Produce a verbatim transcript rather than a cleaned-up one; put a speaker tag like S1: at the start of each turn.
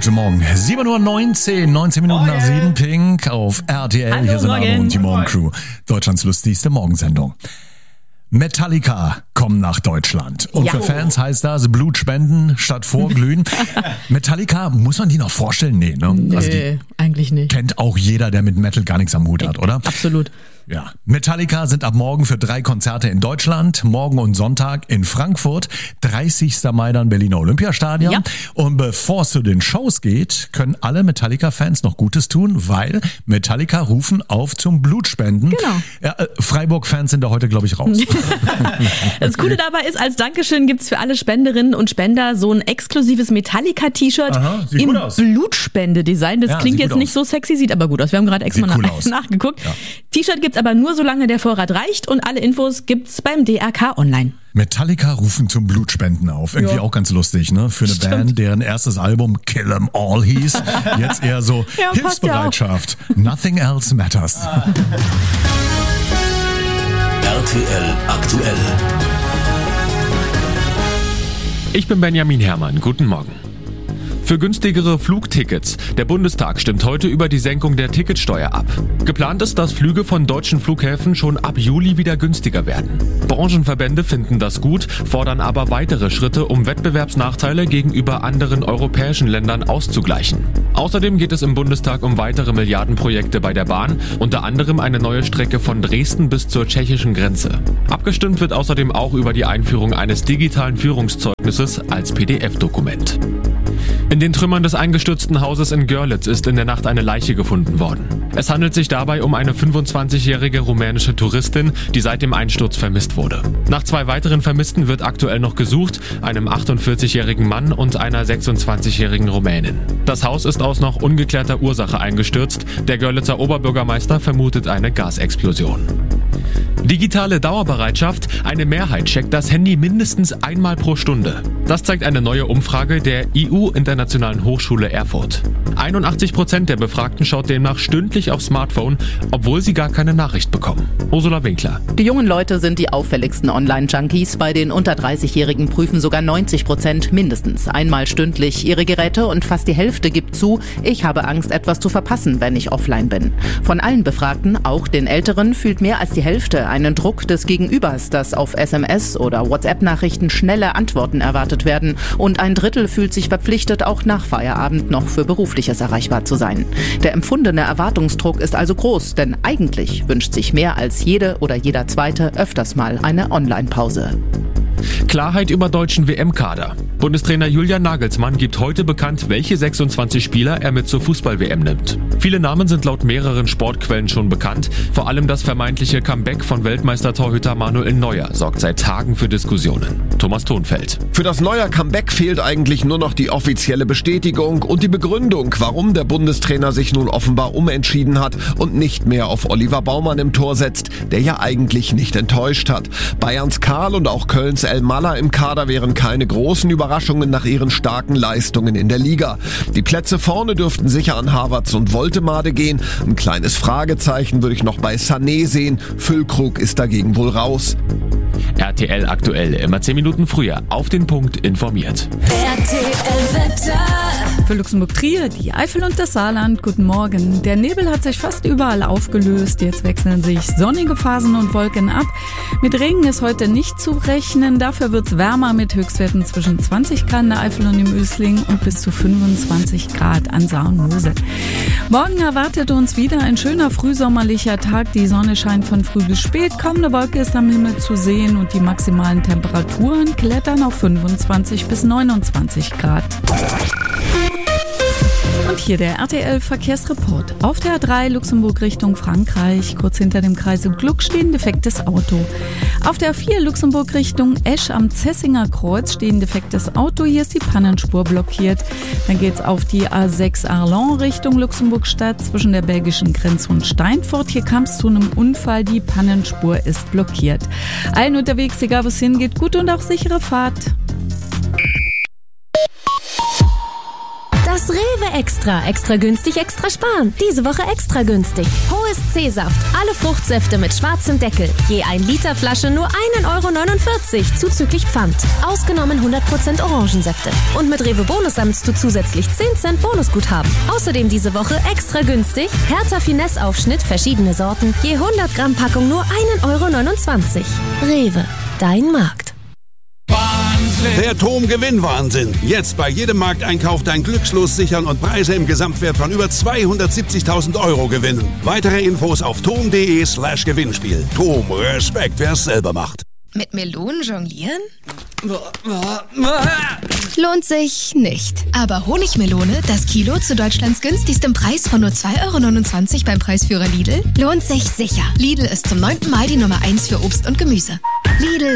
S1: Guten Morgen. sieben Uhr neunzehn, neunzehn Minuten nach sieben, Pink auf R T L.
S2: Hallo,
S1: Hier sind
S2: morgen.
S1: Arno und die Morgencrew. Deutschlands lustigste Morgensendung. Metallica kommen nach Deutschland. Und
S2: Ja.
S1: für Fans heißt das Blut spenden statt vorglühen. Metallica, muss man die noch vorstellen? Nee, ne?
S2: Nee,
S1: Also die
S2: eigentlich nicht.
S1: kennt auch jeder, der mit Metal gar nichts am Hut hat, oder?
S2: Absolut.
S1: Ja. Metallica sind ab morgen für drei Konzerte in Deutschland, morgen und Sonntag in Frankfurt, dreißigster Mai dann Berliner Olympiastadion.
S2: Ja.
S1: Und bevor es zu den Shows geht, können alle Metallica-Fans noch Gutes tun, weil Metallica rufen auf zum Blutspenden.
S2: Genau.
S1: Ja, äh, Freiburg-Fans sind da heute, glaube ich, raus.
S2: Das Coole dabei ist, als Dankeschön gibt's für alle Spenderinnen und Spender so ein exklusives Metallica-T-Shirt
S1: Aha, sieht
S2: im
S1: gut aus.
S2: Blutspende-Design. Das
S1: Ja,
S2: klingt
S1: sieht
S2: jetzt
S1: gut
S2: nicht
S1: aus.
S2: so sexy, sieht aber gut aus. Wir haben gerade extra
S1: Sieht cool
S2: nach,
S1: aus.
S2: nachgeguckt.
S1: Ja.
S2: T-Shirt gibt's aber nur, solange der Vorrat reicht, und alle Infos gibt's beim D R K online.
S1: Metallica rufen zum Blutspenden auf. Irgendwie
S2: Ja.
S1: auch ganz lustig, ne? Für eine
S2: Stimmt.
S1: Band, deren erstes Album Kill 'Em All hieß. Jetzt eher so
S2: Ja, passt ja auch.
S1: Hilfsbereitschaft. Nothing else matters.
S3: R T L aktuell.
S4: Ich bin Benjamin Herrmann. Guten Morgen. Für günstigere Flugtickets. Der Bundestag stimmt heute über die Senkung der Ticketsteuer ab. Geplant ist, dass Flüge von deutschen Flughäfen schon ab Juli wieder günstiger werden. Branchenverbände finden das gut, fordern aber weitere Schritte, um Wettbewerbsnachteile gegenüber anderen europäischen Ländern auszugleichen. Außerdem geht es im Bundestag um weitere Milliardenprojekte bei der Bahn, unter anderem eine neue Strecke von Dresden bis zur tschechischen Grenze. Abgestimmt wird außerdem auch über die Einführung eines digitalen Führungszeugnisses als P D F-Dokument. In den Trümmern des eingestürzten Hauses in Görlitz ist in der Nacht eine Leiche gefunden worden. Es handelt sich dabei um eine fünfundzwanzigjährige rumänische Touristin, die seit dem Einsturz vermisst wurde. Nach zwei weiteren Vermissten wird aktuell noch gesucht, einem achtundvierzigjährigen Mann und einer sechsundzwanzigjährigen Rumänin. Das Haus ist aus noch ungeklärter Ursache eingestürzt. Der Görlitzer Oberbürgermeister vermutet eine Gasexplosion. Digitale Dauerbereitschaft. Eine Mehrheit checkt das Handy mindestens einmal pro Stunde. Das zeigt eine neue Umfrage der I U-Internationalen Hochschule Erfurt. einundachtzig Prozent der Befragten schaut demnach stündlich aufs Smartphone, obwohl sie gar keine Nachricht bekommen. Ursula Winkler.
S5: Die jungen Leute sind die auffälligsten Online-Junkies. Bei den unter dreißigjährigen prüfen sogar neunzig Prozent mindestens einmal stündlich ihre Geräte und fast die Hälfte gibt zu, ich habe Angst, etwas zu verpassen, wenn ich offline bin. Von allen Befragten, auch den Älteren, fühlt mehr als die Hälfte einen Druck des Gegenübers, dass auf S M S oder WhatsApp-Nachrichten schnelle Antworten erwartet werden. Und ein Drittel fühlt sich verpflichtet, auch nach Feierabend noch für Berufliches erreichbar zu sein. Der empfundene Erwartungsdruck ist also groß, denn eigentlich wünscht sich mehr als jede oder jeder Zweite öfters mal eine Online-Pause.
S4: Klarheit über deutschen W M-Kader. Bundestrainer Julian Nagelsmann gibt heute bekannt, welche sechsundzwanzig Spieler er mit zur Fußball-W M nimmt. Viele Namen sind laut mehreren Sportquellen schon bekannt. Vor allem das vermeintliche Comeback von Weltmeister-Torhüter Manuel Neuer sorgt seit Tagen für Diskussionen. Thomas Thonfeld.
S6: Für das Neuer Comeback fehlt eigentlich nur noch die offizielle Bestätigung und die Begründung, warum der Bundestrainer sich nun offenbar umentschieden hat und nicht mehr auf Oliver Baumann im Tor setzt, der ja eigentlich nicht enttäuscht hat. Bayerns Karl und auch Kölns El Malla im Kader wären keine großen Überraschungen nach ihren starken Leistungen in der Liga. Die Plätze vorne dürften sicher an Havertz und Woltemade gehen. Ein kleines Fragezeichen würde ich noch bei Sané sehen. Füllkrug ist dagegen wohl raus.
S4: R T L aktuell, immer zehn Minuten früher, auf den Punkt informiert.
S7: R T L Wetter.
S8: Für Luxemburg-Trier, die Eifel und das Saarland, guten Morgen. Der Nebel hat sich fast überall aufgelöst. Jetzt wechseln sich sonnige Phasen und Wolken ab. Mit Regen ist heute nicht zu rechnen. Dafür wird's wärmer mit Höchstwerten zwischen zwanzig Grad in der Eifel und im Ösling und bis zu fünfundzwanzig Grad an Saar und Mosel. Morgen erwartet uns wieder ein schöner frühsommerlicher Tag. Die Sonne scheint von früh bis spät. Kaum eine Wolke ist am Himmel zu sehen und die maximalen Temperaturen klettern auf fünfundzwanzig bis neunundzwanzig Grad. Und hier der R T L-Verkehrsreport. Auf der A drei Luxemburg Richtung Frankreich, kurz hinter dem Kreisel Gluck, steht ein defektes Auto. Auf der A vier Luxemburg Richtung Esch am Zessinger Kreuz steht ein defektes Auto. Hier ist die Pannenspur blockiert. Dann geht's auf die A sechs Arlon Richtung Luxemburg-Stadt zwischen der belgischen Grenze und Steinfurt. Hier kam es zu einem Unfall. Die Pannenspur ist blockiert. Allen unterwegs, egal wo es hingeht, gute und auch sichere Fahrt.
S7: Das
S9: Das Rewe Extra. Extra günstig, extra sparen. Diese Woche extra günstig. Hohes C-Saft. Alle Fruchtsäfte mit schwarzem Deckel. Je ein Liter Flasche nur ein Euro neunundvierzig zuzüglich Pfand. Ausgenommen hundert Prozent Orangensäfte. Und mit Rewe Bonus sammelst du zusätzlich zehn Cent Bonusguthaben. Außerdem diese Woche extra günstig. Hertha Finesse Aufschnitt, verschiedene Sorten. Je hundert Gramm Packung nur ein Euro neunundzwanzig. Rewe. Dein Markt.
S10: Der Tom-Gewinn-Wahnsinn. Jetzt bei jedem Markteinkauf dein Glückslos sichern und Preise im Gesamtwert von über zweihundertsiebzigtausend Euro gewinnen. Weitere Infos auf tom.de slash Gewinnspiel. Tom, Respekt, wer es selber macht.
S11: Mit Melonen jonglieren? Lohnt sich nicht. Aber Honigmelone, das Kilo zu Deutschlands günstigstem Preis von nur zwei Euro neunundzwanzig beim Preisführer Lidl, lohnt sich sicher. Lidl ist zum neunten Mal die Nummer eins für Obst und Gemüse. Lidl